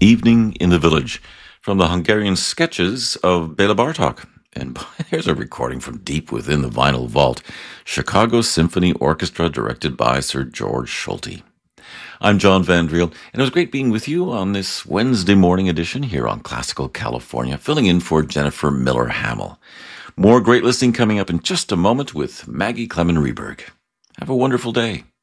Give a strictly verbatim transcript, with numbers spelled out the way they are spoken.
Evening in the Village from the Hungarian sketches of Bela Bartok. And boy, there's a recording from deep within the vinyl vault. Chicago Symphony Orchestra, directed by Sir George Solti. I'm John Van Driel, and it was great being with you on this Wednesday morning edition here on Classical California, filling in for Jennifer Miller Hamill. More great listening coming up in just a moment with Maggie Clement Reberg. Have a wonderful day.